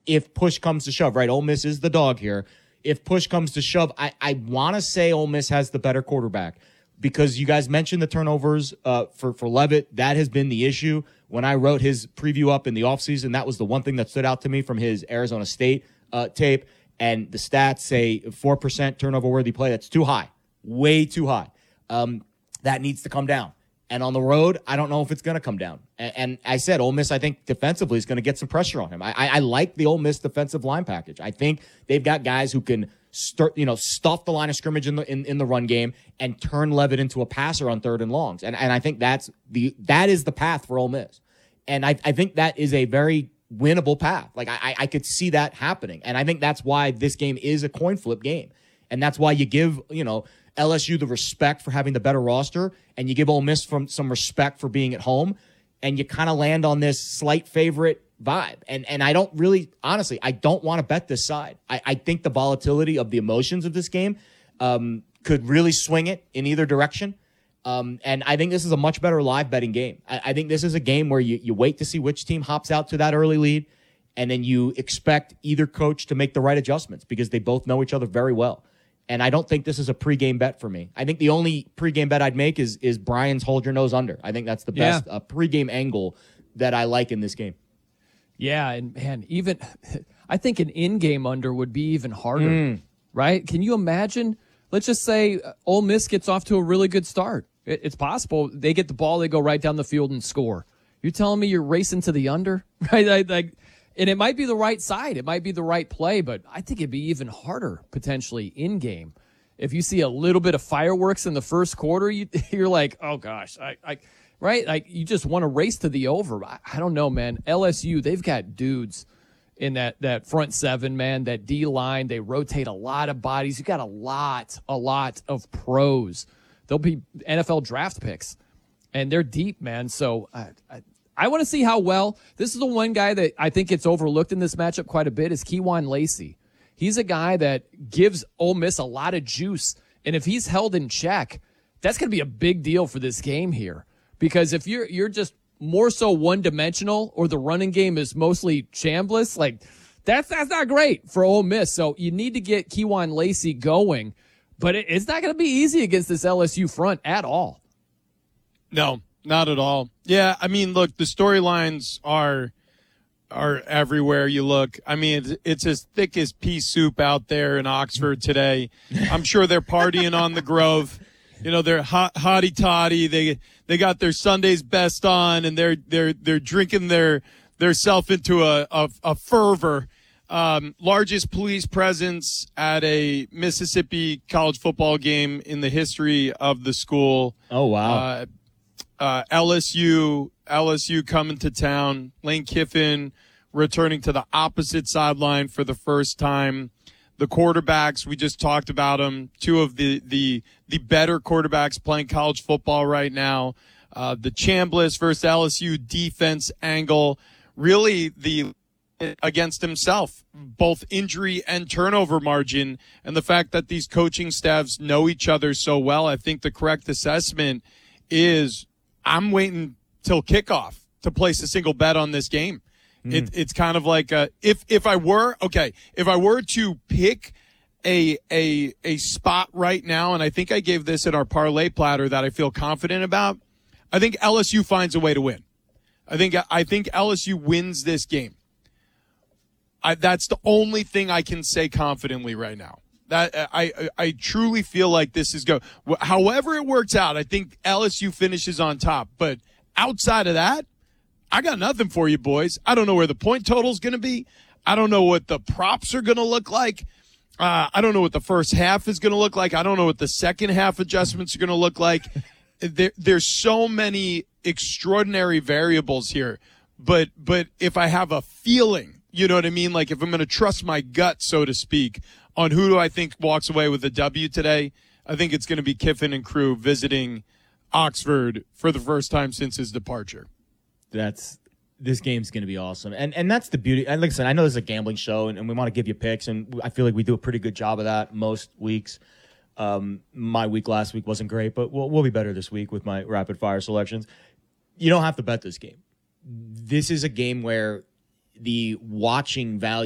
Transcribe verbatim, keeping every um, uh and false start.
if push comes to shove, right? Ole Miss is the dog here. If push comes to shove, I, I want to say Ole Miss has the better quarterback because you guys mentioned the turnovers uh, for, for Levitt. That has been the issue. When I wrote his preview up in the offseason, that was the one thing that stood out to me from his Arizona State uh, tape. And the stats say four percent turnover-worthy play. That's too high, way too high. Um, that needs to come down. And on the road, I don't know if it's going to come down. And, and I said, Ole Miss, I think defensively is going to get some pressure on him. I, I, I like the Ole Miss defensive line package. I think they've got guys who can start, you know, stuff the line of scrimmage in the in, in the run game and turn Levitt into a passer on third and longs. And and I think that's the that is the path for Ole Miss. And I I think that is a very winnable path. Like I I could see that happening. And I think that's why this game is a coin flip game. And that's why you give, you know, L S U the respect for having the better roster, and you give Ole Miss from some respect for being at home, and you kind of land on this slight favorite vibe. And and I don't really, honestly, I don't want to bet this side. I, I think the volatility of the emotions of this game um, could really swing it in either direction. Um, and I think this is a much better live betting game. I, I think this is a game where you, you wait to see which team hops out to that early lead, and then you expect either coach to make the right adjustments because they both know each other very well. And I don't think this is a pregame bet for me. I think the only pregame bet I'd make is is Brian's hold your nose under. I think that's the best yeah. uh, pregame angle that I like in this game. Yeah, and man, even I think an in-game under would be even harder, mm. right? Can you imagine? Let's just say Ole Miss gets off to a really good start. It, it's possible they get the ball, they go right down the field and score. You're telling me you're racing to the under, right? Like. And it might be the right side. It might be the right play, but I think it'd be even harder potentially in game. If you see a little bit of fireworks in the first quarter, you, you're like, oh gosh, I, I, right? Like you just want to race to the over. I, I don't know, man. L S U, they've got dudes in that, that front seven, man, that D line. They rotate a lot of bodies. You got a lot, a lot of pros. They'll be N F L draft picks, and they're deep, man. So I, I I want to see how well. This is the one guy that I think gets overlooked in this matchup quite a bit is Kewan Lacey. He's a guy that gives Ole Miss a lot of juice. And if he's held in check, that's going to be a big deal for this game here. Because if you're you're just more so one-dimensional or the running game is mostly shambless, like that's that's not great for Ole Miss. So you need to get Kewan Lacey going. But it, it's not going to be easy against this L S U front at all. No. Not at all. Yeah, I mean, look, the storylines are are everywhere you look. I mean, it's, it's as thick as pea soup out there in Oxford today. I'm sure they're partying on the Grove. You know, they're hot, hotty toddy. They they got their Sunday's best on, and they're they're they're drinking their their self into a a, a fervor. Um, largest police presence at a Mississippi college football game in the history of the school. Oh wow. Uh, Uh, L S U, L S U coming to town. Lane Kiffin returning to the opposite sideline for the first time. The quarterbacks, we just talked about them. Two of the the the better quarterbacks playing college football right now. Uh, the Chambliss versus L S U defense angle, really the against himself, both injury and turnover margin, and the fact that these coaching staffs know each other so well. I think the correct assessment is I'm waiting till kickoff to place a single bet on this game. Mm. It, it's kind of like a, if if I were okay, if I were to pick a a a spot right now, and I think I gave this in our parlay platter that I feel confident about. I think L S U finds a way to win. I think I think L S U wins this game. I, that's the only thing I can say confidently right now. That I, I I truly feel like this is go. However it works out, I think L S U finishes on top. But outside of that, I got nothing for you, boys. I don't know where the point total is going to be. I don't know what the props are going to look like. Uh, I don't know what the first half is going to look like. I don't know what the second half adjustments are going to look like. there, there's so many extraordinary variables here. But but if I have a feeling, you know what I mean? Like if I'm going to trust my gut, so to speak, on who do I think walks away with a W today, I think it's going to be Kiffin and crew visiting Oxford for the first time since his departure. That's this game's going to be awesome. And and that's the beauty. And like I said, I know this is a gambling show, and, and we want to give you picks, and I feel like we do a pretty good job of that most weeks. Um, my week last week wasn't great, but we'll, we'll be better this week with my rapid-fire selections. You don't have to bet this game. This is a game where the watching value